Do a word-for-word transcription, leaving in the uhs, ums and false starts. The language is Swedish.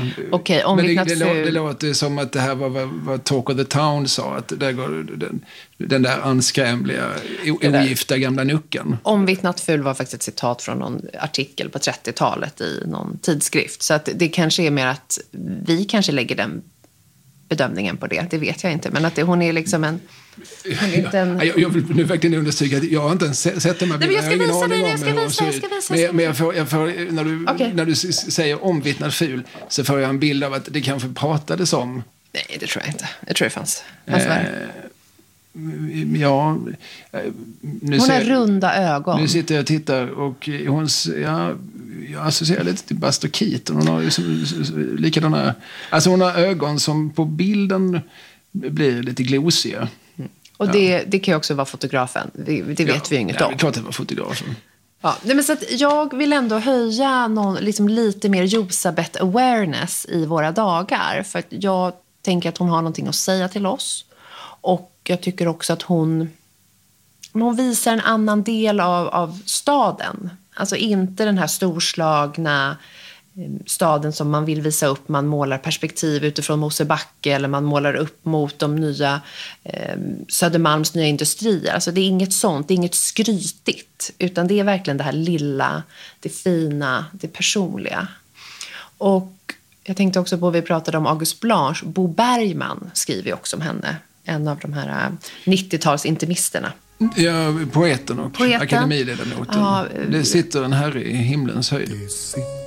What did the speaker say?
Okej, Men det, omvittnat det, lå- ful. det låter som att det här var vad, vad Talk of the Town sa, att där går den, den där anskrämliga, o- där. ogifta gamla nucken. Omvittnat ful var faktiskt ett citat från någon artikel på trettiotalet i någon tidskrift. Så att det kanske är mer att vi kanske lägger den bedömningen på det. Det vet jag inte. Men att det, hon är liksom en... Hon är inte en... Ja, jag, jag vill nu verkligen understryka att jag har inte ens sett sett de här Nej, men jag ska bilderna. har visa ingen dig, aning jag om ska hur hon visa, ser jag ut. ska visa, Men, men jag får, jag får, när, du, Okej. när du s- säger omvittnad ful så får jag en bild av att det kanske pratades om. Nej, det tror jag inte. Jag tror det fanns. fanns Eh, ja, eh, nu hon har ser- runda ögon. Nu sitter jag och tittar och hon, ja, jag associerar lite till Buster Keaton. Hon har ju som, likadana, alltså hon har ögon som på bilden blir lite glosiga. Och det, det kan ju också vara fotografen. Det, det vet Ja, vi ju inget ja, om. Det är klart att det var fotografen. Ja, nej, men så att jag vill ändå höja någon, liksom lite mer Josabeth awareness i våra dagar. För att jag tänker att hon har någonting att säga till oss. Och jag tycker också att hon, hon visar en annan del av, av staden. Alltså inte den här storslagna staden som man vill visa upp. Man målar perspektiv utifrån Mosebacke eller man målar upp mot de nya eh, Södermalms nya industrier. Alltså det är inget sånt, det är inget skrytigt, utan det är verkligen det här lilla, det fina, det personliga. Och jag tänkte också på, vi pratade om August Blanche, Bo Bergman skriver ju också om henne, en av de här nittio-tals intimisterna. Ja, poeten och Poeten. akademiledamoten. Ja, det sitter en herre i himlens höjd.